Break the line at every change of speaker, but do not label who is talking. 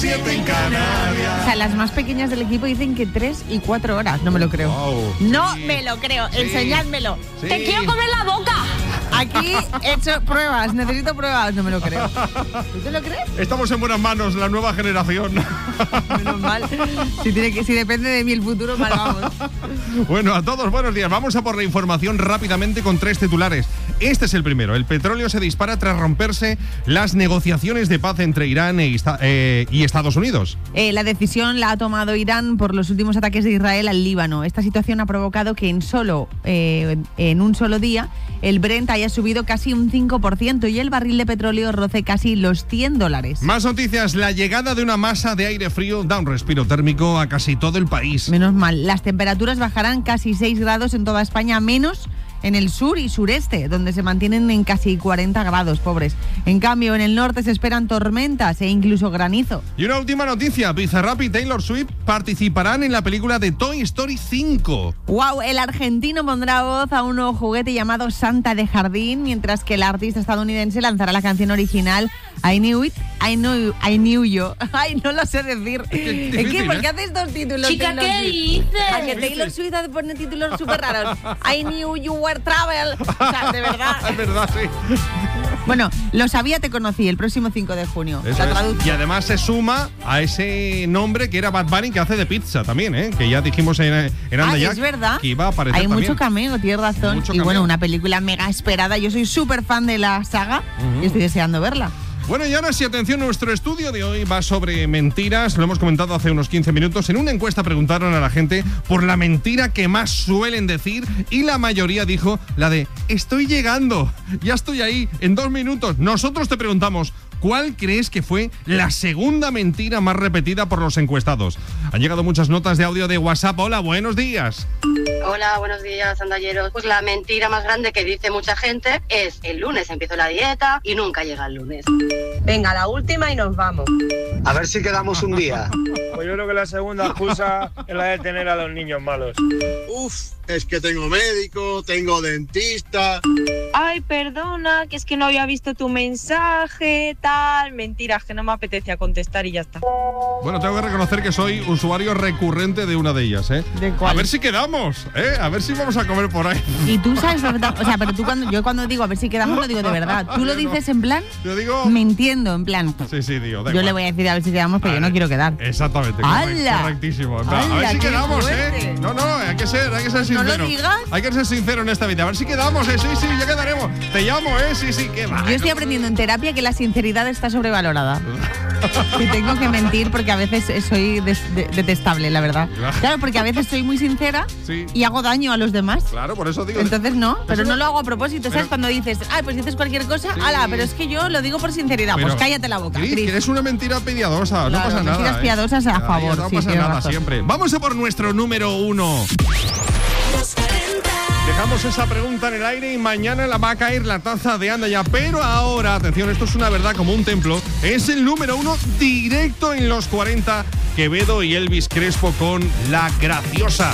7 en Canarias.
O sea, las más pequeñas del equipo dicen que 3 y 4 horas. No me lo creo.
Wow,
no
sí.
me lo creo.
Sí.
Enseñádmelo.
Sí.
¡Te quiero comer la boca! Aquí he hecho pruebas. Necesito pruebas. No me lo creo. ¿Tú te lo crees?
Estamos en buenas manos, la nueva generación.
Menos mal. Si depende de mí el futuro, mal vamos.
Bueno, a todos, buenos días. Vamos a por la información rápidamente con 3 titulares. Este es el primero. El petróleo se dispara tras romperse las negociaciones de paz entre Irán y Estados Unidos.
La decisión la ha tomado Irán por los últimos ataques de Israel al Líbano. Esta situación ha provocado que en un solo día el Brent haya subido casi un 5% y el barril de petróleo roce casi los $100.
Más noticias. La llegada de una masa de aire frío da un respiro térmico a casi todo el país.
Menos mal. Las temperaturas bajarán casi 6 grados en toda España, menos en el sur y sureste, donde se mantienen en casi 40 grados, pobres. En cambio, en el norte se esperan tormentas e incluso granizo.
Y una última noticia. Bizarrap y Taylor Swift participarán en la película de Toy Story 5.
¡Wow! El argentino pondrá voz a un nuevo juguete llamado Santa de Jardín, mientras que el artista estadounidense lanzará la canción original I Knew It, I Knew You. Ay, no lo sé decir. Es que, ¿por qué haces dos títulos?
Chica, ¿qué dices?
A que Taylor Swift pone títulos súper raros. I Knew You Were Travel. O sea, de verdad.
Es verdad, sí.
Bueno, lo sabía, te conocí, el próximo 5 de junio.
Eso
La
es.
traducción.
Y además se suma a ese nombre que era Bad Bunny, que hace de pizza también, ¿eh? Que ya dijimos en Anda Jack
es verdad.
que iba a aparecer
Hay
también.
mucho cameo, tienes razón.
Mucho
Y bueno,
cameo.
una película mega esperada. Yo soy súper fan de la saga y estoy deseando verla.
Bueno, y ahora sí, atención, nuestro estudio de hoy va sobre mentiras. Lo hemos comentado hace unos 15 minutos. En una encuesta preguntaron a la gente por la mentira que más suelen decir y la mayoría dijo la de estoy llegando, ya estoy ahí, en 2 minutos. Nosotros te preguntamos, ¿cuál crees que fue la segunda mentira más repetida por los encuestados? Han llegado muchas notas de audio de WhatsApp. Hola, buenos días.
Hola, buenos días, andalleros. Pues la mentira más grande que dice mucha gente es el lunes empiezo la dieta y nunca llega el lunes.
Venga, la última y nos vamos.
A ver si quedamos un día.
Pues yo creo que la segunda excusa es la de tener a los niños malos.
Uf, es que tengo médico, tengo dentista.
Ay, perdona, que es que no había visto tu mensaje, tal. Mentiras, que no me apetecía contestar y ya está.
Bueno, tengo que reconocer que soy usuario recurrente de una de ellas, ¿eh?
¿De cuál?
A ver si quedamos, ¿eh? A ver si vamos a comer por ahí.
Y tú sabes, o sea, pero tú cuando digo a ver si quedamos, lo digo de verdad. Tú lo dices en plan,
Yo digo...
mintiendo, en plan.
Sí, digo. da
Yo
igual.
le voy a decir a ver si quedamos, pero yo no quiero quedar.
Exactamente,
¡Hala!
correctísimo. En plan, a ver
¡Hala,
si
qué
quedamos,
fuerte!
¿eh? No, hay que ser sincero.
¿No lo digas?
Hay que ser sincero en esta vida. A ver si quedamos, ¿eh? Sí, ya quedaremos. Te llamo, ¿eh? Sí, que va.
Yo estoy aprendiendo en terapia que la sinceridad está sobrevalorada. Que tengo que mentir porque a veces soy detestable, la verdad. Claro, porque a veces soy muy sincera
Sí.
y hago daño a los demás.
Claro, por eso digo.
Entonces no, pero
Eso
no lo hago a propósito, ¿sabes?
pero-
Cuando dices, pues dices cualquier cosa,
Sí.
ala, pero es que yo lo digo por sinceridad,
Pero-
pues cállate la boca,
Cris,
Cris.
que eres una mentira piadosa, no
Claro,
pasa nada.
mentiras piadosas a
Ya,
favor,
no
sí,
pasa
tienes
nada
razón.
siempre. Vamos a por nuestro número 1. Dejamos esa pregunta en el aire y mañana la va a caer la taza de Anda Ya. Pero ahora, atención, esto es una verdad como un templo. Es el número 1 directo en los 40. Quevedo y Elvis Crespo con La Graciosa.